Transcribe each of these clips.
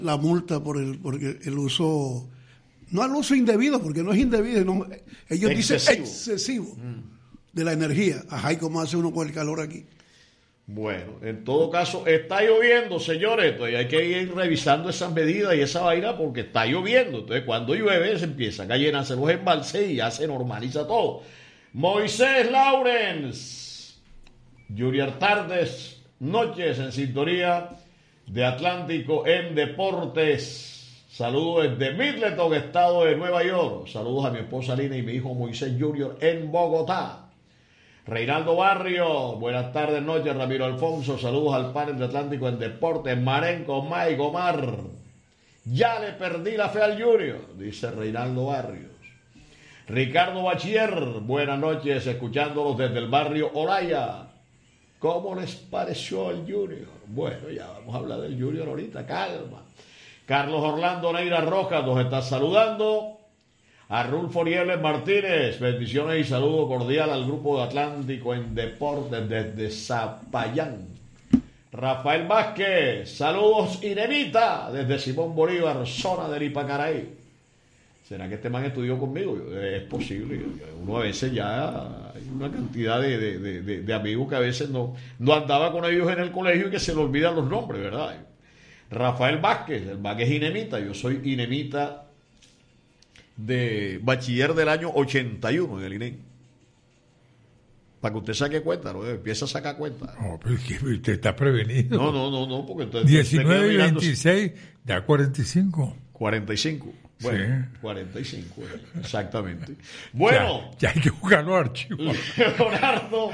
la multa porque el uso, no al uso indebido, porque no es indebido, no, ellos dicen excesivo de la energía. Ajá, ¿y cómo hace uno con el calor aquí? Bueno, en todo caso, está lloviendo, señores, entonces hay que ir revisando esas medidas y esa vaina porque está lloviendo. Entonces, cuando llueve, se empiezan a llenarse los embalses y ya se normaliza todo. Moisés Laurens, Junior tardes, noches en sintonía de Atlántico en Deportes. Saludos desde Midleton, estado de Nueva York. Saludos a mi esposa Lina y mi hijo Moisés Junior en Bogotá. Reinaldo Barrio, buenas tardes, noches. Ramiro Alfonso, saludos al panel de Atlántico en Deportes. Marenco, May, Gomar. Ya le perdí la fe al Junior, dice Reinaldo Barrios. Ricardo Bachiller, buenas noches, escuchándolos desde el barrio Olaya. ¿Cómo les pareció el Junior? Bueno, ya vamos a hablar del Junior ahorita, calma. Carlos Orlando Neira Rojas nos está saludando. Arnulfo Niebles Martínez, bendiciones y saludo cordial al grupo de Atlántico en Deportes desde Zapayán. Rafael Vázquez, saludos Inemita desde Simón Bolívar, zona del Ipacaraí. ¿Será que este man estudió conmigo? Es posible. Uno a veces ya hay una cantidad de amigos que a veces no andaba con ellos en el colegio y que se le olvidan los nombres, ¿verdad? Rafael Vázquez, el man es Inemita, yo soy Inemita de bachiller del año 81 en el INEM. Para que usted saque cuenta, ¿no? Empieza a sacar cuenta. No, pero es que usted está prevenido. No, porque entonces 19 y 26 da 45. 45. Bueno, sí. 45, exactamente. Bueno. Ya hay que buscar los archivos. Leonardo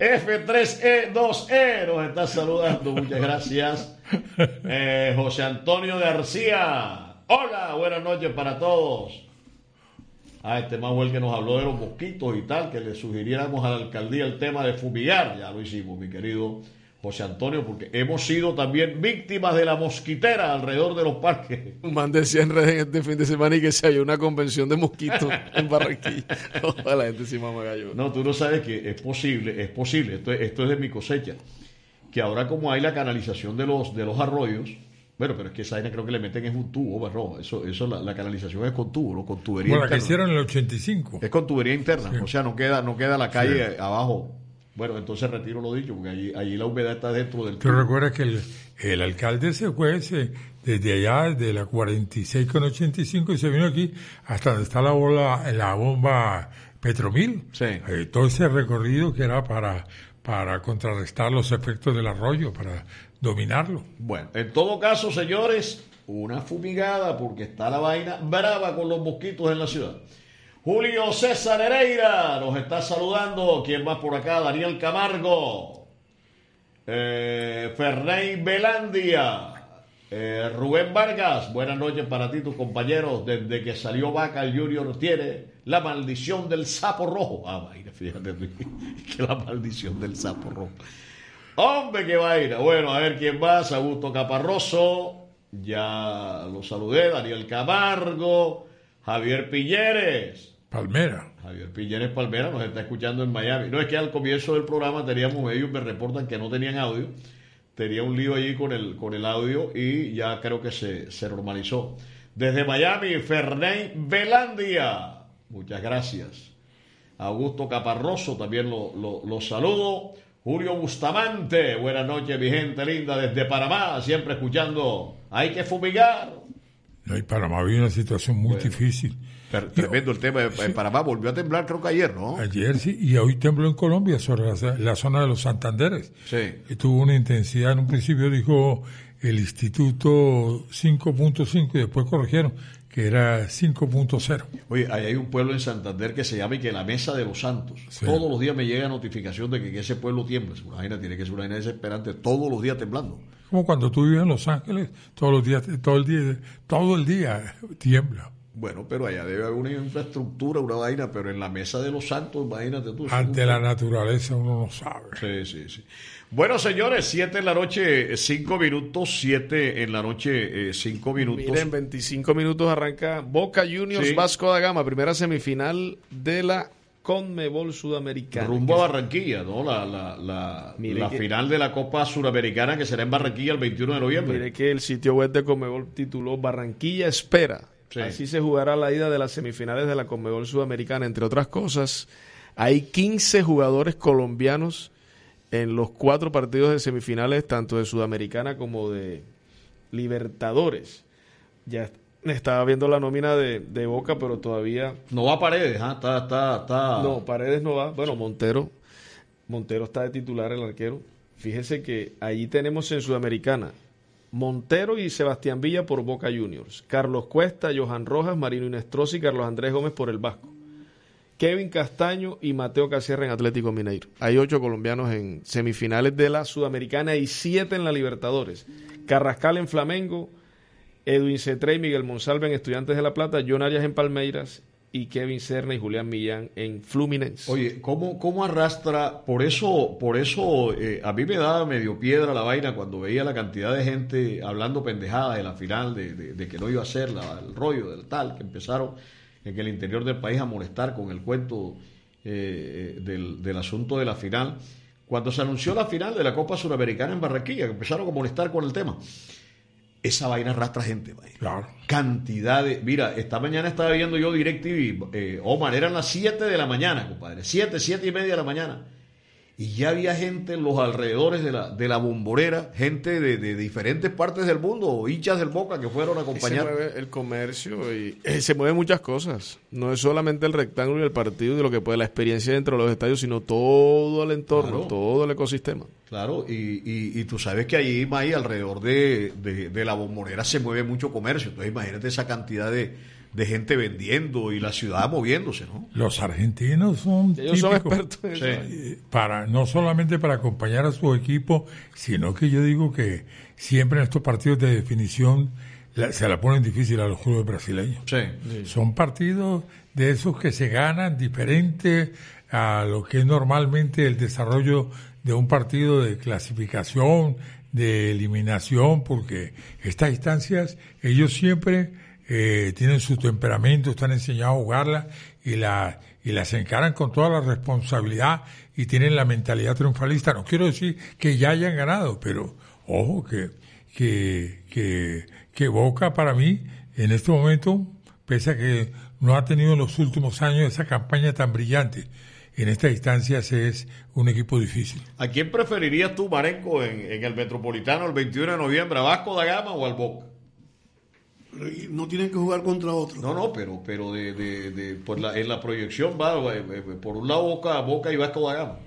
F3E2E nos está saludando. Muchas gracias. José Antonio García. Hola, buenas noches para todos. Este más fue el que nos habló de los mosquitos y tal, que le sugiriéramos a la alcaldía el tema de fumigar. Ya lo hicimos, mi querido José Antonio, porque hemos sido también víctimas de la mosquitera alrededor de los parques. Un man decía en redes este fin de semana y que se halló una convención de mosquitos en Barranquilla. Ojalá la gente se mama gallo. No, tú no sabes que es posible. Esto es de mi cosecha. Que ahora como hay la canalización de los arroyos, bueno, pero es que esa vaina creo que le meten es un tubo, ¿verdad? Eso la canalización es con tubo, ¿no? Con tubería interna. Bueno, la que hicieron en el 85. Es con tubería interna, sí. O sea, no queda la calle abajo. Bueno, entonces retiro lo dicho, porque allí la humedad está dentro del tubo. ¿Tú recuerdas que el alcalde se fue desde allá, desde la 46 con 85, y se vino aquí hasta donde está la bomba Petromil? Sí. Todo ese recorrido que era para contrarrestar los efectos del arroyo, para dominarlo. Bueno, en todo caso, señores, una fumigada porque está la vaina brava con los mosquitos en la ciudad. Julio César Hereira nos está saludando. ¿Quién más por acá? Daniel Camargo, Ferney Belandia, Rubén Vargas. Buenas noches para ti, tus compañeros. Desde que salió Vaca, el Junior tiene la maldición del sapo rojo. Vaina, fíjate que la maldición del sapo rojo. Hombre, qué vaina. Bueno, a ver quién más. Augusto Caparroso, ya lo saludé. Daniel Camargo, Javier Piñeres. Javier Piñeres Palmera nos está escuchando en Miami. No, es que al comienzo del programa ellos me reportan que no tenían audio. Tenía un lío allí con el audio y ya creo que se normalizó. Desde Miami, Ferney Belandia. Muchas gracias. Augusto Caparroso también lo saludo. Julio Bustamante, buenas noches, mi gente linda desde Panamá, siempre escuchando. Hay que fumigar. No, y Panamá había una situación muy difícil. Tremendo el tema. En Panamá volvió a temblar, creo que ayer, ¿no? Ayer sí, y hoy tembló en Colombia, sobre la zona de los Santanderes. Sí. Tuvo una intensidad, en un principio dijo el Instituto 5.5 y después corrigieron que era 5.0. Oye, ahí hay un pueblo en Santander que se llama y que la Mesa de los Santos. Sí. Todos los días me llega notificación de que ese pueblo tiembla. Tiene que ser una vaina desesperante, todos los días temblando. Como cuando tú vives en Los Ángeles, todo el día tiembla. Bueno, pero allá debe haber una infraestructura, una vaina, pero en la Mesa de los Santos, imagínate tú. Ante la naturaleza uno no sabe. Sí. Bueno, señores, 7 en la noche, 5 minutos, 7 en la noche, 5 minutos. Miren, 25 minutos arranca Boca Juniors, sí. Vasco da Gama, primera semifinal de la Conmebol Sudamericana. Rumbo a Barranquilla, ¿no? La final de la Copa Suramericana que será en Barranquilla el 21 de noviembre. Mire que el sitio web de Conmebol tituló Barranquilla espera. Sí. Así se jugará la ida de las semifinales de la Conmebol Sudamericana. Entre otras cosas, hay 15 jugadores colombianos en los 4 partidos de semifinales, tanto de Sudamericana como de Libertadores. Ya estaba viendo la nómina de Boca, pero todavía... No va Paredes, está... No, Paredes no va. Bueno, Montero está de titular, el arquero. Fíjese que allí tenemos en Sudamericana Montero y Sebastián Villa por Boca Juniors, Carlos Cuesta, Johan Rojas, Marino Inestrosa y Carlos Andrés Gómez por el Vasco, Kevin Castaño y Mateo Casierra en Atlético Mineiro. Hay 8 colombianos en semifinales de la Sudamericana y 7 en la Libertadores. Carrascal en Flamengo, Edwin Cetré y Miguel Monsalve en Estudiantes de La Plata, John Arias en Palmeiras y Kevin Serna y Julián Millán en Fluminense. Oye, ¿cómo arrastra? Por eso a mí me daba medio piedra la vaina cuando veía la cantidad de gente hablando pendejadas de la final, de que no iba a ser el rollo del tal, que empezaron en el interior del país a molestar con el cuento del asunto de la final. Cuando se anunció la final de la Copa Suramericana en Barranquilla, que empezaron a molestar con el tema. Esa vaina arrastra gente, vaina. Claro. Cantidad de... Mira, esta mañana estaba viendo yo DirecTV, Omar, eran las 7 de la mañana, compadre. 7 y media de la mañana. Y ya había gente en los alrededores de la Bombolera, gente de diferentes partes del mundo, hinchas del Boca que fueron a acompañar. Se mueve el comercio y se mueven muchas cosas. No es solamente el rectángulo y el partido de lo que puede la experiencia dentro de los estadios, sino todo el entorno, claro, todo el ecosistema. Claro, y tú sabes que allí, May, alrededor de la Bombolera se mueve mucho comercio. Entonces imagínate esa cantidad de gente vendiendo y la ciudad moviéndose, ¿no? Los argentinos son expertos en eso. Sí. No solamente para acompañar a su equipo, sino que yo digo que siempre en estos partidos de definición se la ponen difícil a los clubes brasileños. Sí. Son partidos de esos que se ganan diferente a lo que es normalmente el desarrollo de un partido de clasificación, de eliminación, porque estas instancias ellos siempre tienen su temperamento, están enseñados a jugarla y las encaran con toda la responsabilidad y tienen la mentalidad triunfalista. No quiero decir que ya hayan ganado, pero ojo que Boca para mí en este momento, pese a que no ha tenido en los últimos años esa campaña tan brillante, en estas instancias es un equipo difícil. ¿A quién preferirías tú, Marenco, en el Metropolitano el 21 de noviembre, a Vasco da Gama o al Boca? No tienen que jugar contra otro. No, pero en la proyección va por un lado Boca y Vasco da Gama.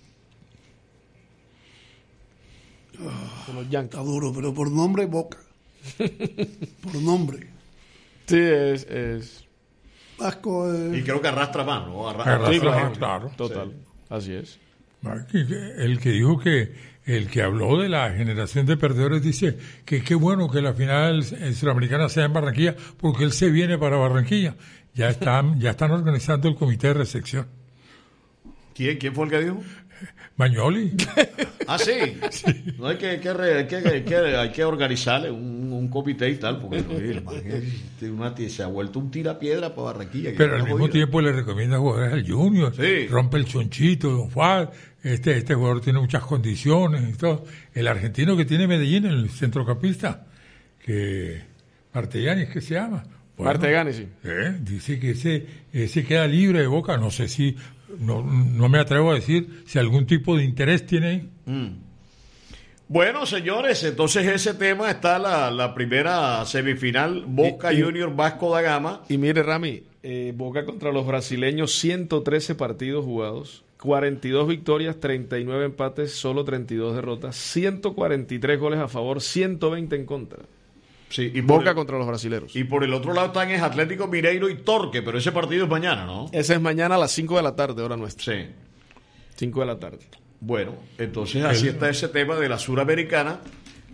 Está duro, pero por nombre Boca. Por nombre. Sí, es Vasco y creo que arrastra más, ¿no? Arrastra más, claro. Total, sí. Así es. El que dijo el que habló de la generación de perdedores dice que qué bueno que la final suramericana sea en Barranquilla porque él se viene para Barranquilla. Ya están organizando el comité de recepción. ¿Quién fue el que dijo? Magnoli. Ah, sí. No hay que organizarle un comité y tal, porque se ha vuelto un tirapiedra para Barranquilla. Pero al mismo tiempo le recomienda jugadores al Junior, sí. Rompe el chonchito, Don Juan, este jugador tiene muchas condiciones y todo. El argentino que tiene Medellín, el centrocampista, que Martellani es que se llama. Bueno, Martegani, sí. Dice que ese queda libre de Boca, no sé si, no me atrevo a decir si algún tipo de interés tiene ahí. Bueno, señores, entonces ese tema está la primera semifinal, Boca Junior Vasco da Gama. Y mire, Rami, Boca contra los brasileños, 113 partidos jugados, 42 victorias, 39 empates, solo 32 derrotas, 143 goles a favor, 120 en contra. Sí, y Boca contra los brasileros. Y por el otro lado están Atlético Mineiro y Torque, pero ese partido es mañana, ¿no? Ese es mañana a las 5 de la tarde, hora nuestra. Sí. 5 de la tarde. Bueno, entonces así está ese tema de la Suramericana.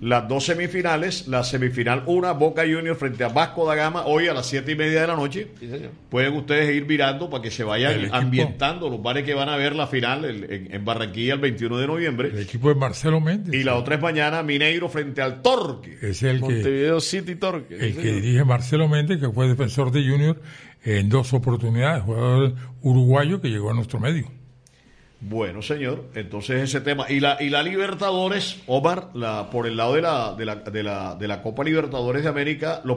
las dos semifinales, la semifinal 1, Boca Juniors frente a Vasco da Gama, hoy a las 7:30 de la noche. Sí, señor. Pueden ustedes ir mirando para que se vayan ambientando los bares que van a ver la final en Barranquilla el 21 de noviembre. El equipo de Marcelo Méndez. Y la otra es mañana, Mineiro frente al Torque. Es el Montevideo City Torque. El que dirige Marcelo Méndez, que fue defensor de Junior en 2 oportunidades, jugador uruguayo que llegó a nuestro medio. Bueno, señor, entonces ese tema. Y la Libertadores, Omar, por el lado de la Copa Libertadores de América, lo